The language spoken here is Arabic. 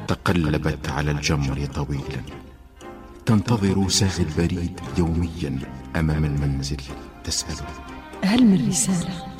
تقلبت على الجمر طويلا، تنتظر ساعي البريد يوميا أمام المنزل، تسأل: هل من رسالة؟